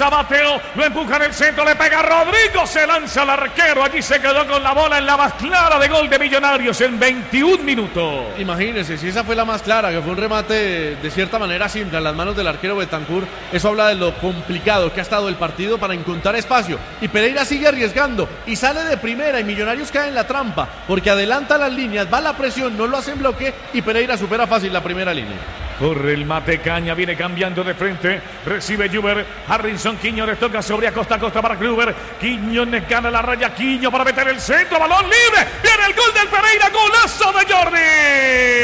lanza Mateo, lo empuja en el centro, le pega a Rodrigo, se lanza al arquero, allí se quedó con la bola en la más clara de gol de Millonarios en 21 minutos. Imagínense, si esa fue la más clara, que fue un remate de cierta manera simple en las manos del arquero Bentancur, eso habla de lo complicado que ha estado el partido para encontrar espacio, y Pereira sigue arriesgando y sale de primera y Millonarios cae en la trampa, porque adelanta las líneas, va la presión, no lo hace en bloque y Pereira supera fácil la primera línea. Corre el Matecaña, viene cambiando de frente, recibe Juber, Harrison Quiñones toca sobre Acosta para Kluber, Quiñones gana la raya, Quiño para meter el centro, balón libre, viene el gol del Pereira, golazo de Jordi.